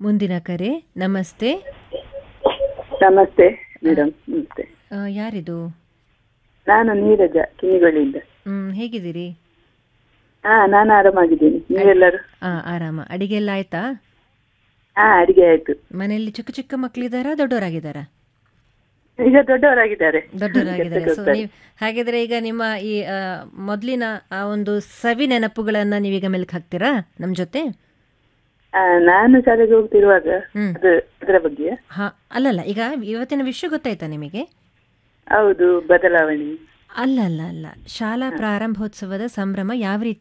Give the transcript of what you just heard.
ಮುಂದಿನ ಕರೆ. ನಮಸ್ತೆ. ನಮಸ್ತೆ ಮೇಡಮ್. ನಮಸ್ತೆ. ಯಾರಿದು? ನಾನು ನೀರಜ ಕಿನಿಗಳಿಂದ. ಹೇಗಿದ್ದೀರಿ? ನಾನು ಆರಾಮಾಗಿದ್ದೀನಿ. ನೀವೆಲ್ಲರೂ? ಆರಾಮ. ಅಡಿಗೆ ಎಲ್ಲ ಆಯ್ತಾ? ಅಡಿಗೆ ಆಯ್ತು. ಮನೆಯಲ್ಲಿ ಚಿಕ್ಕ ಚಿಕ್ಕ ಮಕ್ಕಳಿದ್ದಾರಾ, ದೊಡ್ಡವರಾಗಿದ್ದಾರಾ? ಈಗ ದೊಡ್ಡವರಾಗಿದ್ದಾರೆ. ಸೊ ನೀವು ಹಾಗಿದ್ರೆ ಈಗ ನಿಮ್ಮ ಈ ಮೊದಲಿನ ಆ ಒಂದು ಸವಿ ನೆನಪುಗಳನ್ನ ನೀವೀಗ ಮೆಲ್ಕ್ ಹಾಕ್ತೀರಾ ನಮ್ ಜೊತೆ? ನಾನು ಶಾಲೆಗೆ ಹೋಗ್ತಿರುವಾಗ ಅದರ ಬಗ್ಗೆ. ಅಲ್ಲಲ್ಲ, ಈಗ ಇವತ್ತಿನ ವಿಷಯ ಗೊತ್ತಾಯ್ತಾ ನಿಮಗೆ? ಹೌದು, ಬದಲಾವಣೆ. ಅಲ್ಲ, ಶಾಲಾ ಪ್ರಾರಂಭೋತ್ಸವದ ಸಂಭ್ರಮ ಯಾವ ರೀತಿ